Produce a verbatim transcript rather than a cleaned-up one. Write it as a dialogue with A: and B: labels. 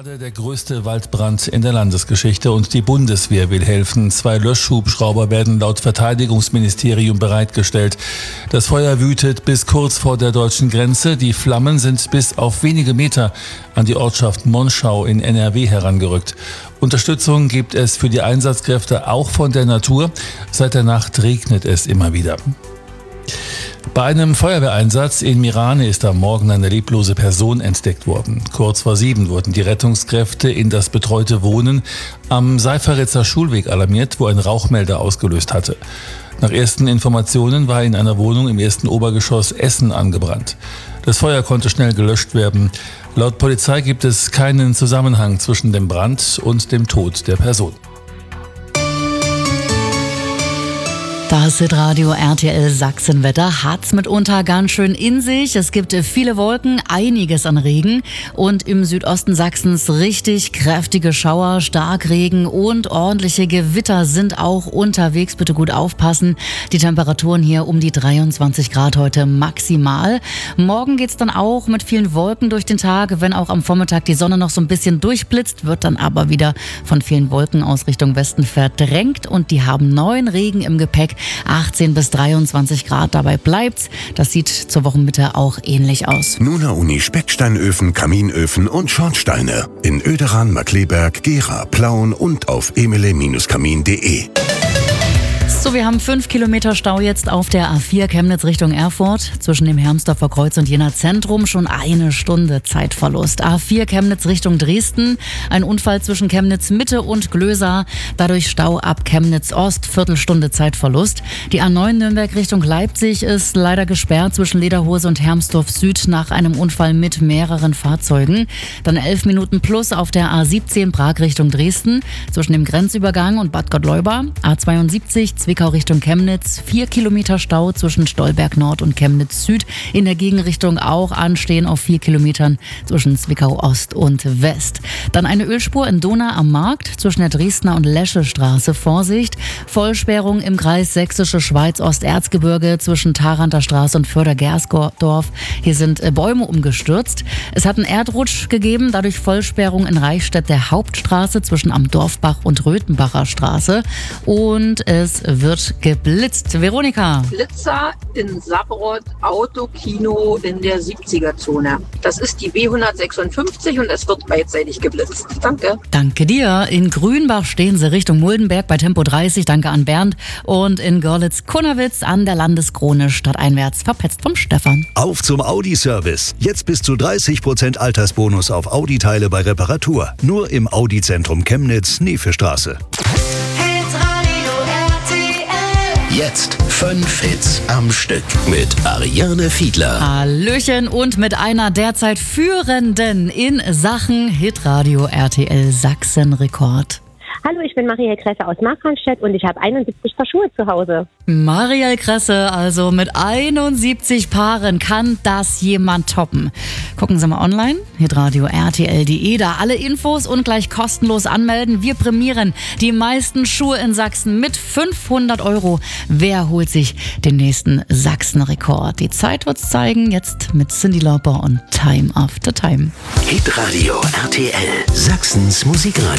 A: Gerade der größte Waldbrand in der Landesgeschichte und die Bundeswehr will helfen. Zwei Löschhubschrauber werden laut Verteidigungsministerium bereitgestellt. Das Feuer wütet bis kurz vor der deutschen Grenze. Die Flammen sind bis auf wenige Meter an die Ortschaft Monschau in N R W herangerückt. Unterstützung gibt es für die Einsatzkräfte auch von der Natur. Seit der Nacht regnet es immer wieder. Bei einem Feuerwehreinsatz in Mirane ist am Morgen eine leblose Person entdeckt worden. Kurz vor sieben wurden die Rettungskräfte in das betreute Wohnen am Seiferitzer Schulweg alarmiert, wo ein Rauchmelder ausgelöst hatte. Nach ersten Informationen war in einer Wohnung im ersten Obergeschoss Essen angebrannt. Das Feuer konnte schnell gelöscht werden. Laut Polizei gibt es keinen Zusammenhang zwischen dem Brand und dem Tod der Person.
B: Das Hitradio R T L Sachsenwetter hat's mitunter ganz schön in sich. Es gibt viele Wolken, einiges an Regen und im Südosten Sachsens richtig kräftige Schauer, Starkregen und ordentliche Gewitter sind auch unterwegs. Bitte gut aufpassen. Die Temperaturen hier um die dreiundzwanzig Grad heute maximal. Morgen geht's dann auch mit vielen Wolken durch den Tag. Wenn auch am Vormittag die Sonne noch so ein bisschen durchblitzt, wird dann aber wieder von vielen Wolken aus Richtung Westen verdrängt und die haben neuen Regen im Gepäck. achtzehn bis dreiundzwanzig Grad, dabei bleibt's. Das sieht zur Wochenmitte auch ähnlich aus.
C: Nuna Uni Specksteinöfen, Kaminöfen und Schornsteine. In Oederan, Markleberg, Gera, Plauen und auf emele Kamin punkt de.
B: So, wir haben fünf Kilometer Stau jetzt auf der A vier Chemnitz Richtung Erfurt. Zwischen dem Hermsdorfer Kreuz und Jena Zentrum schon eine Stunde Zeitverlust. A vier Chemnitz Richtung Dresden. Ein Unfall zwischen Chemnitz Mitte und Glösa. Dadurch Stau ab Chemnitz Ost. Viertelstunde Zeitverlust. Die A neun Nürnberg Richtung Leipzig ist leider gesperrt zwischen Lederhose und Hermsdorf Süd nach einem Unfall mit mehreren Fahrzeugen. Dann elf Minuten plus auf der A siebzehn Prag Richtung Dresden. Zwischen dem Grenzübergang und Bad Gottleuba. A zweiundsiebzig Zwickau Richtung Chemnitz, vier Kilometer Stau zwischen Stolberg Nord und Chemnitz Süd. In der Gegenrichtung auch anstehen auf vier Kilometern zwischen Zwickau Ost und West. Dann eine Ölspur in Dohna am Markt zwischen der Dresdner und Lesche Straße. Vorsicht, Vollsperrung im Kreis Sächsische Schweiz Osterzgebirge zwischen Tharanter Straße und Fördergersdorf. Hier sind Bäume umgestürzt. Es hat einen Erdrutsch gegeben, dadurch Vollsperrung in Reichstätt der Hauptstraße zwischen am Dorfbach und Röthenbacher Straße. Und es wird geblitzt. Veronika.
D: Blitzer in Sabrod, Autokino in der siebziger-Zone. Das ist die B hundertsechsundfünfzig und es wird beidseitig geblitzt. Danke.
B: Danke dir. In Grünbach stehen sie Richtung Muldenberg bei Tempo dreißig. Danke an Bernd. Und in Görlitz-Kunnerwitz an der Landeskrone stadteinwärts verpetzt vom Stefan.
E: Auf zum Audi-Service. Jetzt bis zu dreißig Prozent Altersbonus auf Audi-Teile bei Reparatur. Nur im Audi-Zentrum Chemnitz, Neefestraße.
F: Jetzt fünf Hits am Stück mit Ariane Fiedler.
B: Hallöchen und mit einer derzeit Führenden in Sachen Hitradio R T L Sachsen Rekord.
G: Hallo, ich bin Marielle Kresse aus Markranstädt und ich habe einundsiebzig Paar Schuhe zu Hause.
B: Marielle Kresse, also mit einundsiebzig Paaren, kann das jemand toppen? Gucken Sie mal online, hitradio R T L punkt de, da alle Infos und gleich kostenlos anmelden. Wir prämieren die meisten Schuhe in Sachsen mit fünfhundert Euro. Wer holt sich den nächsten Sachsen-Rekord? Die Zeit wird's zeigen, jetzt mit Cyndi Lauper und Time After Time.
F: Hitradio R T L, Sachsens Musikradio.